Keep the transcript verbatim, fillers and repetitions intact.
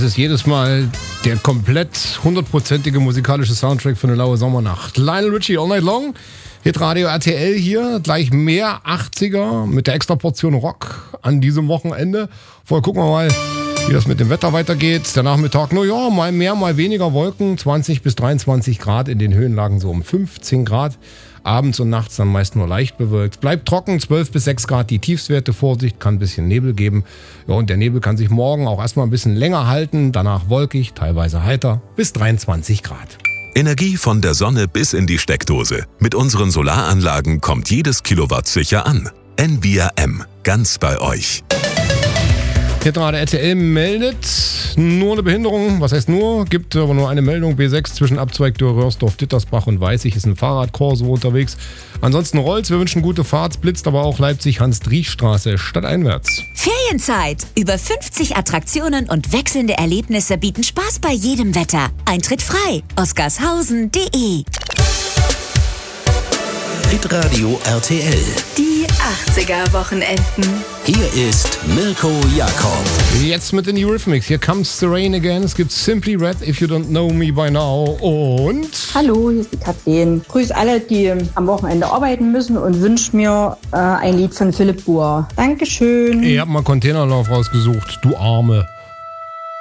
Es ist jedes Mal der komplett hundertprozentige musikalische Soundtrack für eine laue Sommernacht. Lionel Richie, All Night Long. Hitradio R T L hier, gleich mehr achtziger mit der extra Portion Rock an diesem Wochenende. Vorher gucken wir mal, wie das mit dem Wetter weitergeht. Der Nachmittag, na ja, mal mehr, mal weniger Wolken. zwanzig bis dreiundzwanzig Grad, in den Höhenlagen so um fünfzehn Grad. Abends und nachts dann meist nur leicht bewölkt. Bleibt trocken, zwölf bis sechs Grad die Tiefstwerte. Vorsicht, kann ein bisschen Nebel geben. Ja, und der Nebel kann sich morgen auch erstmal ein bisschen länger halten. Danach wolkig, teilweise heiter, bis dreiundzwanzig Grad. Energie von der Sonne bis in die Steckdose. Mit unseren Solaranlagen kommt jedes Kilowatt sicher an. Envia M, ganz bei euch. Hier gerade R T L meldet nur eine Behinderung. Was heißt nur? Gibt aber nur eine Meldung. B sechs zwischen Abzweig Dürr-Röhrsdorf, Dittersbach und Weißig ist ein Fahrradkorso unterwegs. Ansonsten rollt's. Wir wünschen gute Fahrt. Blitzt aber auch Leipzig-Hans-Driesch-Straße stadteinwärts. Ferienzeit. Über fünfzig Attraktionen und wechselnde Erlebnisse bieten Spaß bei jedem Wetter. Eintritt frei. oskarshausen punkt de. Hitradio R T L. Die achtziger-Wochenenden. Hier ist Mirko Jakob. Jetzt mit den Eurythmics. Here comes the rain again. Es gibt Simply Red, If You Don't Know Me By Now. Und... Hallo, hier ist die Kathleen. Grüß alle, die am Wochenende arbeiten müssen und wünsche mir äh, ein Lied von Philipp Buhr. Dankeschön. Ich hab mal Containerlauf rausgesucht. Du Arme.